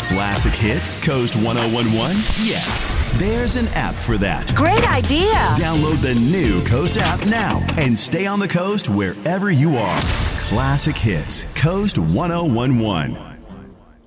Classic Hits Coast 1011? Yes, there's an app for that. Great idea. Download the new Coast app now and stay on the coast wherever you are. Classic Hits Coast 1011.